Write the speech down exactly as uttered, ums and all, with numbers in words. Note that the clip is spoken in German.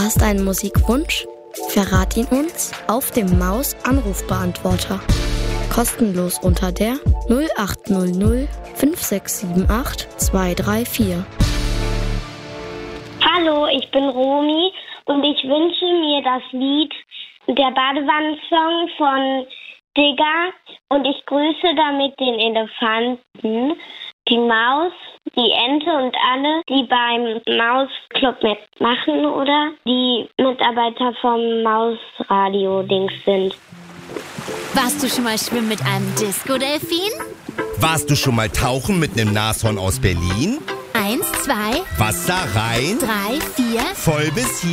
Hast einen Musikwunsch? Verrat ihn uns auf dem Maus-Anrufbeantworter. Kostenlos unter der null acht null null fünf sechs sieben acht zwei drei vier. Hallo, ich bin Romy und ich wünsche mir das Lied Der Badewannensong von Digger und ich grüße damit den Elefanten, die Maus, die Ente und alle, die beim Mausclub mitmachen oder die Mitarbeiter vom Mausradio-Dings sind. Warst du schon mal schwimmen mit einem Disco-Delfin? Warst du schon mal tauchen mit einem Nashorn aus Berlin? Eins, zwei, Wasser rein, drei, vier. voll bis hier.